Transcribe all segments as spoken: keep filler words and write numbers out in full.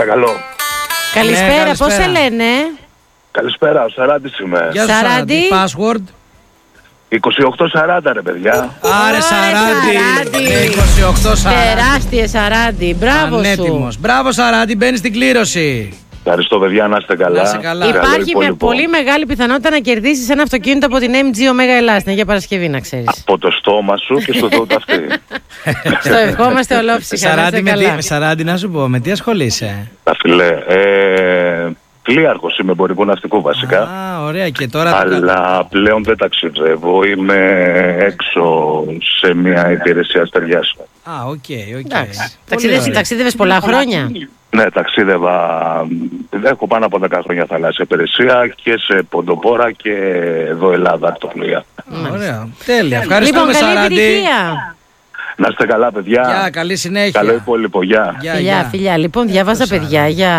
Παρακαλώ. Καλησπέρα, ναι, πώς σε λένε? Καλησπέρα, ο Σαράντης είμαι. Γεια σου Σαράντη, password. είκοσι οκτώ σαράντα ρε παιδιά. Άρε Σαράντη, είκοσι οκτώ σαράντα. Τεράστιε Σαράντη, μπράβο Ανέτοιμος. σου. Μπράβο Σαράντη, μπαίνεις στην κλήρωση. Ευχαριστώ παιδιά, να είστε καλά. Να είστε καλά. Υπάρχει με πολύ μεγάλη πιθανότητα να κερδίσεις ένα αυτοκίνητο από την εμ τζι Omega Ελλάς για Παρασκευή, να ξέρεις. Από το στόμα σου και στο τούτο αυτή. Στο ευχόμαστε ολόψυχα. Σαράντη, με τι, Σαράντη, να σου πω, με τι ασχολείσαι? Τα φιλέ. Ε, πλοίαρχος είμαι εμπορικού ναυτικού βασικά. Α, ωραία, και τώρα. Αλλά πλέον δεν ταξιδεύω. Είμαι έξω σε μια υπηρεσία στεριάς. Α, οκ, οκ. Εντάξει. Ταξίδευες πολλά χρόνια? Ναι, ταξίδευα. Έχω πάνω από δέκα χρόνια θαλάσσια υπηρεσία και σε Ποντοπόρα και εδώ Ελλάδα το πλοία. Ωραία. Τέλεια. Ευχαριστούμε, λοιπόν, καλή Σαράντη. επιτυχία. Να είστε καλά, παιδιά. Γεια, καλή συνέχεια. Καλό υπόλοιπο, γεια. Φιλιά, φιλιά. Λοιπόν, διάβαζα, παιδιά, για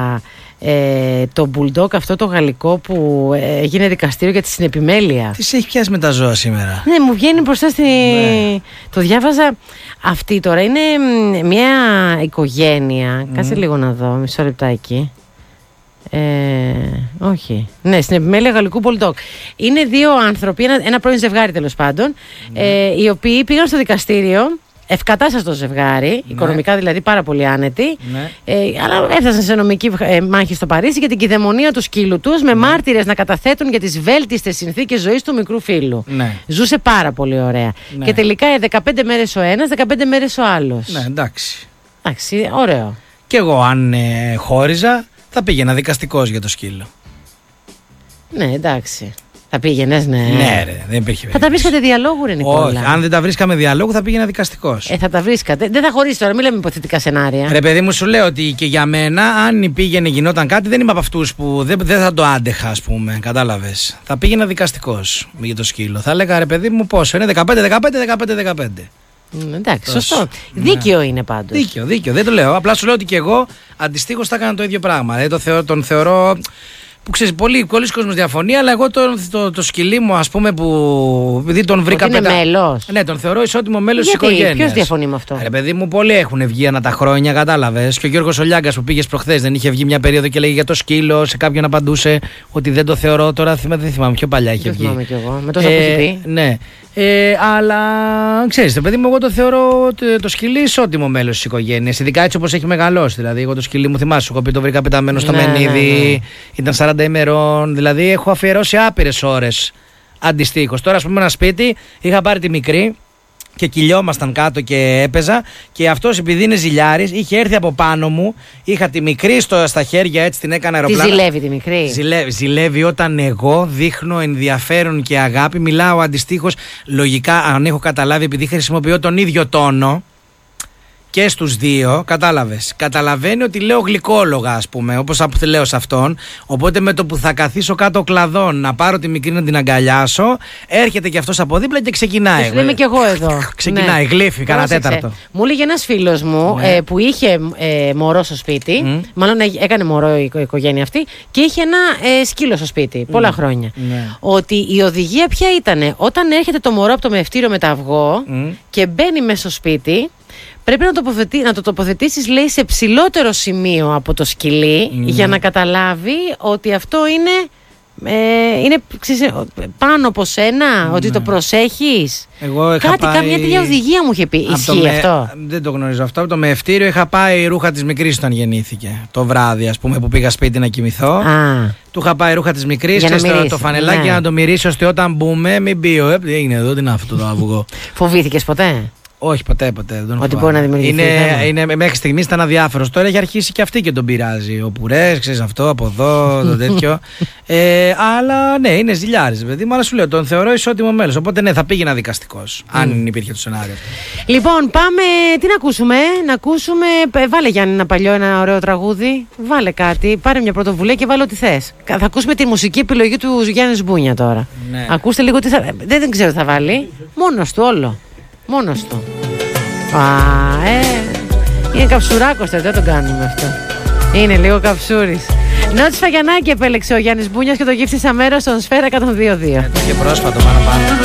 ε, το Bulldog, αυτό το γαλλικό που ε, έγινε δικαστήριο για τη συνεπιμέλεια. Τι σε έχει πιάσει με τα ζώα σήμερα? Ναι, μου βγαίνει μπροστά στη... Ναι. Το διάβαζα. Αυτή τώρα είναι μια οικογένεια. Mm. Κάτσε λίγο να δω, μισό λεπτάκι. Ε, όχι. Ναι, στην επιμέλεια γαλλικού Bulldog. Είναι δύο άνθρωποι, ένα, ένα πρώην ζευγάρι τέλος πάντων, mm. ε, οι οποίοι πήγαν στο δικαστήριο. Ευκατάστατο ζευγάρι, ναι. Οικονομικά δηλαδή πάρα πολύ άνετοι, ναι. ε, αλλά έφτασαν σε νομική ε, μάχη στο Παρίσι για την κυδαιμονία του σκύλου τους, με ναι. μάρτυρες να καταθέτουν για τις βέλτιστες συνθήκες ζωής του μικρού φίλου. Ναι. Ζούσε πάρα πολύ ωραία. Ναι. Και τελικά δεκαπέντε μέρες ο ένας, δεκαπέντε μέρες ο άλλος. Ναι, εντάξει. Εντάξει, ωραίο. Κι εγώ αν ε, χώριζα, θα πήγαινα δικαστικός για το σκύλο. Ναι, εντάξει. Θα πήγαινες, ναι. Ναι, ρε, δεν υπήρχε. Θα τα βρίσκατε διαλόγου, ρε Νικόλα? Όχι, αν δεν τα βρίσκαμε διαλόγου, θα πήγαινα δικαστικός. Ε, θα τα βρίσκατε. Δεν θα χωρίσει τώρα, μην λέμε υποθετικά σενάρια. Ρε, παιδί μου, σου λέω ότι και για μένα, αν πήγαινε, γινόταν κάτι, δεν είμαι από αυτούς που δεν, δεν θα το άντεχα, ας πούμε. Κατάλαβες. Θα πήγαινα δικαστικός για το σκύλο. Θα έλεγα, ρε, παιδί μου, πόσο είναι, δεκαπέντε δεκαπέντε δεκαπέντε δεκαπέντε. Mm, εντάξει, τόσο. Σωστό. Ναι. Δίκαιο είναι πάντως. Δίκαιο, δίκαιο. Δεν το λέω. Απλά σου λέω ότι και εγώ αντιστοίχως θα έκανα το ίδιο πράγμα. Δηλαδή, το θεω, τον θεωρώ. Που ξέρεις, πολλοί, πολλοί κόσμος διαφωνεί, αλλά εγώ το, το, το σκυλί μου, ας πούμε, που επειδή τον βρήκα πέτα... είναι μέλος. Ναι, τον θεωρώ ισότιμο μέλος της οικογένειας. Ποιος διαφωνεί με αυτό? Ρε παιδί μου, πολλοί έχουν βγει ανά τα χρόνια, κατάλαβες. Και ο Γιώργος Ολιάγκας που πήγες προχθές δεν είχε βγει μια περίοδο και λέγει για το σκύλο, σε κάποιον απαντούσε ότι δεν το θεωρώ. Τώρα δεν θυμάμαι, πιο παλιά είχε βγει. Δεν θυμάμαι κι εγώ, με τόσα που έχει πει. Ναι. Ε, αλλά ξέρεις, το παιδί μου, εγώ το θεωρώ το, το σκυλί ισότιμο μέλος της οικογένειας. Ειδικά έτσι όπως έχει μεγαλώσει. Δηλαδή, εγώ το σκυλί μου θυμάσαι, εγώ το βρήκα πεταμένο στο ναι, μενίδι, ναι, ναι. Ήταν σαράντα ημερών. Δηλαδή, έχω αφιερώσει άπειρες ώρες αντιστοίχως. Τώρα, ας πούμε, ένα σπίτι, είχα πάρει τη μικρή και κυλιόμασταν κάτω και έπαιζα. Και αυτός, επειδή είναι ζηλιάρης, είχε έρθει από πάνω μου. Είχα τη μικρή στο, στα χέρια, έτσι την έκανα αεροπλάνο. Τι ζηλεύει τη μικρή? Ζηλεύει, ζηλεύει όταν εγώ δείχνω ενδιαφέρον και αγάπη. Μιλάω αντιστοίχως, λογικά, αν έχω καταλάβει, επειδή χρησιμοποιώ τον ίδιο τόνο και στους δύο, κατάλαβες. Καταλαβαίνει ότι λέω γλυκόλογα, ας πούμε, όπως λέω σε αυτόν. Οπότε με το που θα καθίσω κάτω κλαδόν να πάρω τη μικρή να την αγκαλιάσω, έρχεται και αυτός από δίπλα και ξεκινάει. Είμαι και εγώ εδώ. Ξεκινάει, ναι. Γλύφει, κανένα τέταρτο. Μου έλεγε ένας φίλος μου, ναι. ε, που είχε ε, μωρό στο σπίτι, mm. μάλλον έκανε μωρό η οικογένεια αυτή, και είχε ένα ε, σκύλο στο σπίτι, πολλά mm. χρόνια. Ναι. Ότι η οδηγία ποια ήτανε? Όταν έρχεται το μωρό από το μευτήριο με τα αυγό mm. και μπαίνει μέσα στο σπίτι, πρέπει να, τοποθετεί, να το τοποθετήσεις, λέει, σε ψηλότερο σημείο από το σκυλί, mm. για να καταλάβει ότι αυτό είναι, ε, είναι ξέρεις, πάνω από σένα, mm. ότι το προσέχεις. Εγώ είχα Κάτι, πάει... καμιά τέτοια οδηγία μου είχε πει. Ισχύει με... αυτό? Δεν το γνωρίζω αυτό. Από το μευτήριο είχα πάει ρούχα της μικρής όταν γεννήθηκε. Το βράδυ, ας πούμε, που πήγα σπίτι να κοιμηθώ. Α. Του είχα πάει ρούχα της μικρής και στο το φανελάκι, ναι. Για να το μυρίσει, ώστε όταν μπούμε μην πει ο, ε, είναι εδώ, τι είναι αυτό το αυγό. Φοβήθηκες ποτέ? Όχι, ποτέ, ποτέ. Δεν ότι μπορεί να δημιουργηθεί. Είναι, είναι, μέχρι στιγμής ήταν αδιάφορος. Τώρα έχει αρχίσει και αυτή και τον πειράζει. Ο πουρές, ξέρεις αυτό, από εδώ, το τέτοιο. ε, αλλά ναι, είναι ζηλιάρης, παιδί μου. Αλλά σου λέω, τον θεωρώ ισότιμο μέλος. Οπότε ναι, θα πήγαινα δικαστικός, mm. αν υπήρχε το σενάριο. Λοιπόν, πάμε. Τι να ακούσουμε, να ακούσουμε. Βάλε, Γιάννη, ένα παλιό, ένα ωραίο τραγούδι. Βάλε κάτι, πάρε μια πρωτοβουλία και βάλε ό,τι θες. Θα ακούσουμε τη μουσική επιλογή του Γιάννη Σμπούνια τώρα. Ναι. Ακούστε λίγο τι θα. Δεν, δεν ξέρω τι θα βάλει. Μόνος του όλο. Μόνος του. Α, ε, είναι καψουράκος, δεν τον κάνουμε αυτό. Είναι λίγο καψούρης. Νότης Φαγιανάκη επέλεξε ο Γιάννης Μπούνιας και το γύφτησα μέρος στον Σφαίρα εκατόν δύο δύο. Και πρόσφατο παραπάνω.